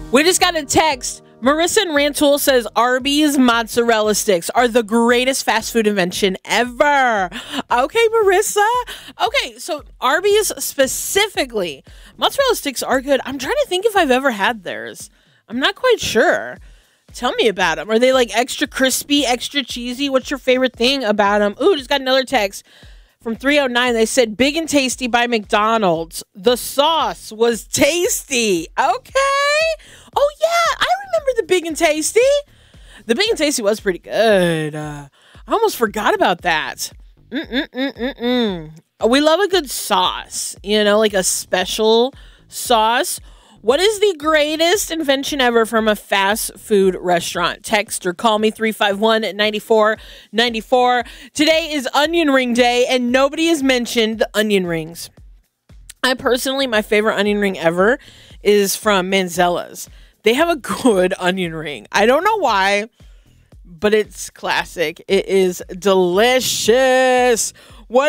We just got a text. Marissa and Rantoul says Arby's mozzarella sticks are the greatest fast food invention ever. Okay, Marissa. Okay, so Arby's specifically, mozzarella sticks are good. I'm trying to think if I've ever had theirs. I'm not quite sure. Tell me about them. Are they like extra crispy, extra cheesy? What's your favorite thing about them? Ooh, just got another text from 309. They said Big and Tasty by McDonald's. The sauce was tasty. Okay. Oh, yeah. I remember the Big and Tasty. The Big and Tasty was pretty good. I almost forgot about that. We love a good sauce, like a special sauce. What is the greatest invention ever from a fast food restaurant? Text or call me 351-9494. Today is onion ring day, and nobody has mentioned the onion rings. My favorite onion ring ever is from Manzella's. They have a good onion ring. I don't know why, but it's classic. It is delicious.